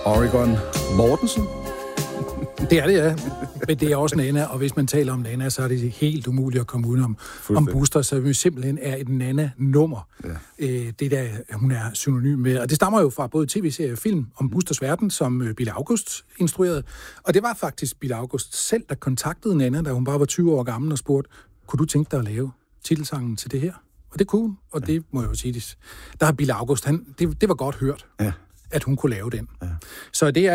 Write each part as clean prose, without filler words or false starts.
Oregon Mortensen. Det er det, ja. Men det er også Nana, og hvis man taler om Nana, så er det helt umuligt at komme udenom om Buster, så vi simpelthen er et Nana-nummer. Ja. Det der, hun er synonym med. Og det stammer jo fra både tv-serie og film om Busters Verden, som Bille August instruerede. Og det var faktisk Bille August selv, der kontaktede Nana, da hun bare var 20 år gammel og spurgte, kunne du tænke dig at lave titelsangen til det her? Og det kunne hun, og det må jeg jo sige. Der har Bille August, det var godt hørt. Ja. At hun kunne lave den. Ja. Så det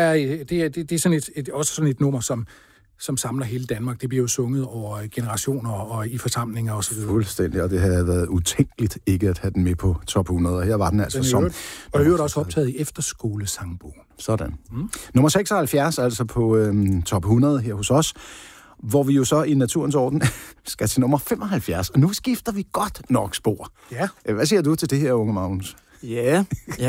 er sådan også sådan et nummer, som samler hele Danmark. Det bliver jo sunget over generationer og i forsamlinger og så videre. Fuldstændig, og det havde været utænkeligt ikke at have den med på top 100, og her var den altså som... Og i øvrigt også optaget i efterskolesangbogen. Sådan. Nummer 76, altså på top 100 her hos os, hvor vi jo så i naturens orden skal til nummer 75, og nu skifter vi godt nok spor. Ja. Hvad siger du til det her, unge Magnus? Ja.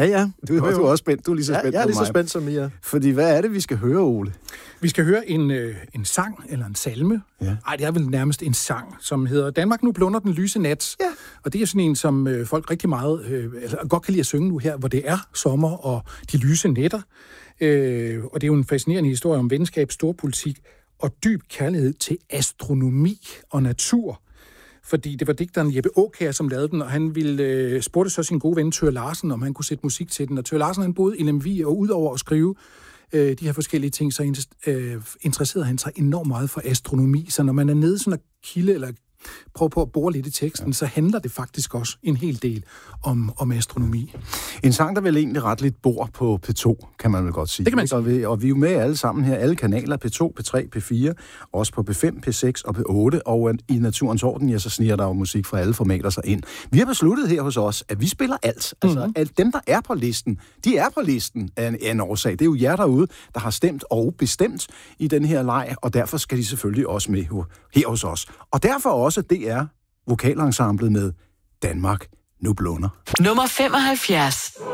Du er også spændt. Du er lige så spændt som mig. Jeg er lige så spændt som I er. Fordi hvad er det, vi skal høre, Ole? Vi skal høre en sang, eller en salme. Ja. Ej, det er vel nærmest en sang, som hedder Danmark nu blunder den lyse nat. Ja. Og det er sådan en, som folk rigtig meget godt kan lide at synge nu her, hvor det er sommer og de lyse nætter. Og det er jo en fascinerende historie om venskab, storpolitik og dyb kærlighed til astronomi og natur. Fordi det var digteren Jeppe Aakjær, som lavede den, og han ville spurgte så sin gode ven Thøger Larsen, om han kunne sætte musik til den. Og Thøger Larsen, han boede i Lemvig, og udover at skrive de her forskellige ting, så interesserede han sig enormt meget for astronomi. Så når man er nede sådan og kilde, eller prøver på at bore lidt i teksten, så handler det faktisk også en hel del om astronomi. En sang, der vel egentlig ret lidt bor på P2, kan man vel godt sige. Det kan man sige. Og vi er jo med alle sammen her, alle kanaler, P2, P3, P4, også på P5, P6 og P8, og i naturens orden, ja, så sniger der jo musik fra alle formater sig ind. Vi har besluttet her hos os, at vi spiller alt. Altså, alt dem, der er på listen, de er på listen af en årsag. Det er jo jer derude, der har stemt og bestemt i den her leg, og derfor skal de selvfølgelig også med her hos os. Og derfor også, det er vokalensemblet med Danmark nu blunder. Nummer 75.